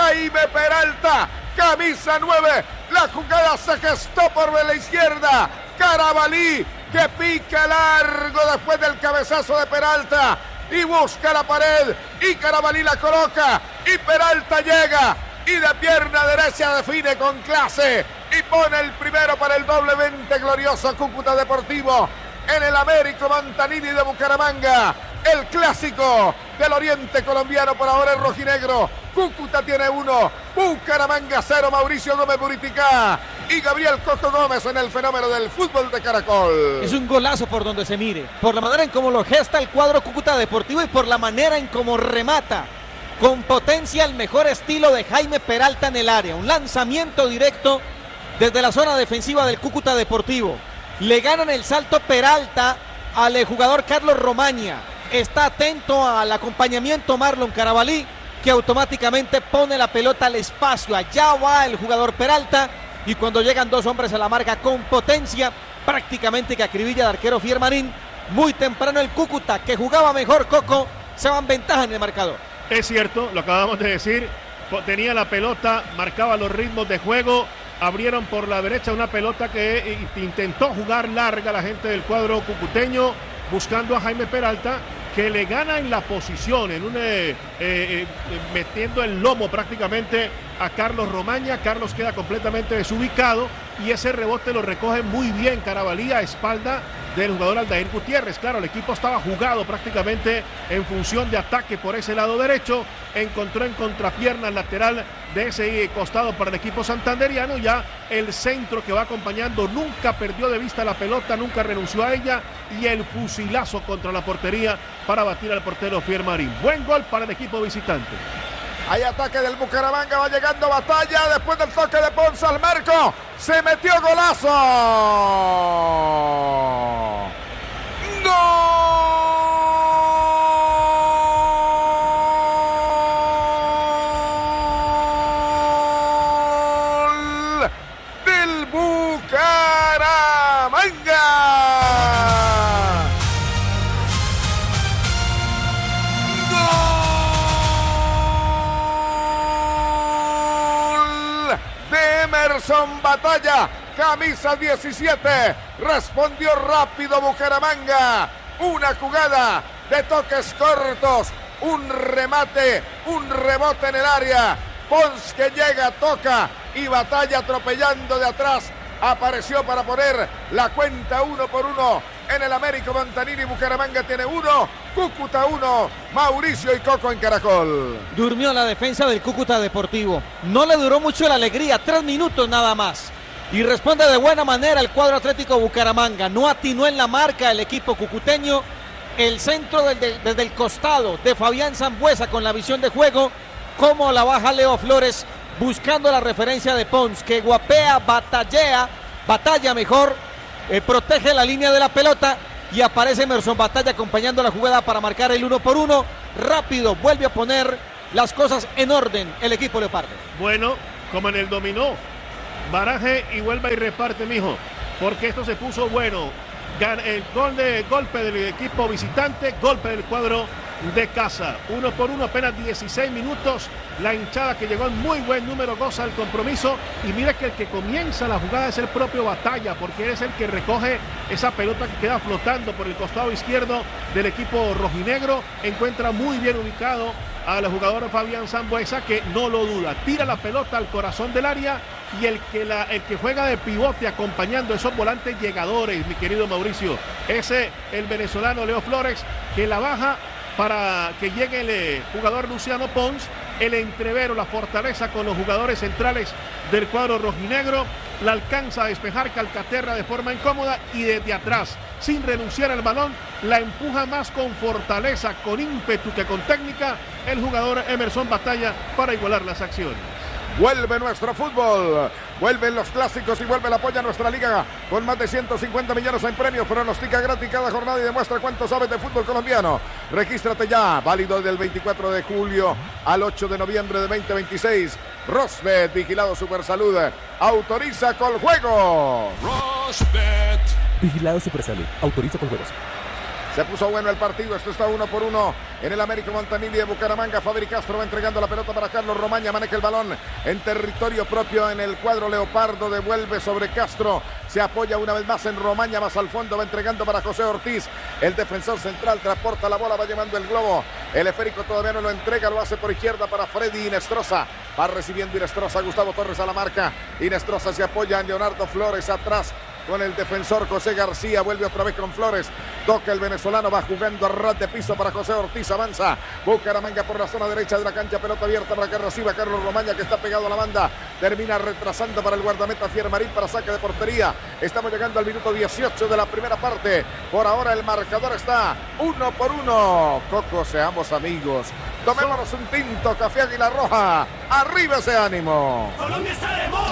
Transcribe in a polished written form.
Jaime Peralta, camisa 9. La jugada se gestó por la izquierda. Carabalí, que pica largo después del cabezazo de Peralta y busca la pared, y Carabalí la coloca, y Peralta llega y de pierna derecha define con clase y pone el primero para el doblemente glorioso Cúcuta Deportivo en el Américo Montanini de Bucaramanga. El clásico del oriente colombiano, por ahora el rojinegro. Cúcuta tiene 1, Bucaramanga 0. Mauricio Gómez Buriticá y Gabriel Coco Gómez en el fenómeno del fútbol de Caracol. Es un golazo por donde se mire, por la manera en cómo lo gesta el cuadro Cúcuta Deportivo y por la manera en cómo remata. Con potencia, el mejor estilo de Jaime Peralta en el área. Un lanzamiento directo desde la zona defensiva del Cúcuta Deportivo. Le ganan el salto Peralta al jugador Carlos Romaña. Está atento al acompañamiento Marlon Carabalí, que automáticamente pone la pelota al espacio. Allá va el jugador Peralta, y cuando llegan dos hombres a la marca con potencia, prácticamente que acribilla de arquero Fiermarín. Muy temprano el Cúcuta, que jugaba mejor, Coco, se va en ventaja en el marcador. Es cierto, lo acabamos de decir, tenía la pelota, marcaba los ritmos de juego, abrieron por la derecha una pelota que intentó jugar larga la gente del cuadro cucuteño, buscando a Jaime Peralta, que le gana en la posición, metiendo el lomo prácticamente a Carlos Romaña. Carlos queda completamente desubicado y ese rebote lo recoge muy bien Carabalí a espalda del jugador Aldair Gutiérrez. Claro, el equipo estaba jugado prácticamente en función de ataque por ese lado derecho. Encontró en contrapierna el lateral de ese costado para el equipo santanderiano. Ya el centro que va acompañando nunca perdió de vista la pelota, nunca renunció a ella, y el fusilazo contra la portería para batir al portero Fiermarín. Buen gol para el equipo visitante. Hay ataque del Bucaramanga, va llegando Batalla después del toque de Ponce al marco. Se metió, golazo. ¡Gol del Bucaramanga! Emerson Batalla, camisa 17, respondió rápido Bucaramanga. Una jugada de toques cortos, un remate, un rebote en el área. Pons que llega, toca, y Batalla atropellando de atrás. Apareció para poner la cuenta 1-1 en el Américo Montanini. Bucaramanga tiene 1, Cúcuta 1, Mauricio y Coco en Caracol. Durmió la defensa del Cúcuta Deportivo. No le duró mucho la alegría, 3 minutos nada más. Y responde de buena manera el cuadro Atlético Bucaramanga. No atinó en la marca el equipo cucuteño. El centro desde el costado de Fabián Sambuesa con la visión de juego. Como la baja Leo Flores, buscando la referencia de Pons, que guapea, batalla mejor, protege la línea de la pelota, y aparece Emerson Batalla acompañando la jugada para marcar el 1-1. Rápido, vuelve a poner las cosas en orden el equipo leopardo. Bueno, como en el dominó, baraje y vuelva y reparte, mijo, porque esto se puso bueno. El golpe del equipo visitante, golpe del cuadro de casa. 1-1, apenas 16 minutos. La hinchada, que llegó en muy buen número, goza el compromiso. Y mira que el que comienza la jugada es el propio Batalla, porque es el que recoge esa pelota que queda flotando por el costado izquierdo del equipo rojinegro. Encuentra muy bien ubicado al jugador Fabián Sambuesa, que no lo duda, tira la pelota al corazón del área, y el que juega de pivote acompañando esos volantes llegadores, mi querido Mauricio, el venezolano Leo Flores, que la baja para que llegue el jugador Luciano Pons. El entrevero, la fortaleza con los jugadores centrales del cuadro rojinegro, la alcanza a despejar Calcaterra de forma incómoda, y desde atrás, sin renunciar al balón, la empuja más con fortaleza, con ímpetu que con técnica, el jugador Emerson Batalla para igualar las acciones. Vuelve nuestro fútbol, vuelven los clásicos y vuelve el apoyo a nuestra liga con más de 150 millones en premios. Pronostica gratis cada jornada y demuestra cuánto sabes de fútbol colombiano. Regístrate ya, válido del 24 de julio al 8 de noviembre de 2026. Rosbet, vigilado Supersalud, autoriza con juego. Rosbet, vigilado Supersalud, autoriza con juegos. Se puso bueno el partido, esto está 1-1 en el Américo Montanilli de Bucaramanga. Fabri Castro va entregando la pelota para Carlos Romaña, maneja el balón en territorio propio en el cuadro leopardo, devuelve sobre Castro, se apoya una vez más en Romaña, más al fondo va entregando para José Ortiz, el defensor central transporta la bola, va llevando el globo, el esférico todavía no lo entrega, lo hace por izquierda para Freddy Inestrosa, va recibiendo Inestrosa, Gustavo Torres a la marca, Inestrosa se apoya en Leonardo Flores atrás, con el defensor José García, vuelve otra vez con Flores, toca el venezolano, va jugando a ras de piso para José Ortiz, avanza Bucaramanga por la zona derecha de la cancha, pelota abierta para que reciba Carlos Romaña, que está pegado a la banda, termina retrasando para el guardameta Fiermarín para saque de portería. Estamos llegando al minuto 18 de la primera parte, por ahora el marcador está 1-1. Coco, seamos amigos, tomémonos un tinto, café Águila Roja, arriba ese ánimo. Colombia está de moda.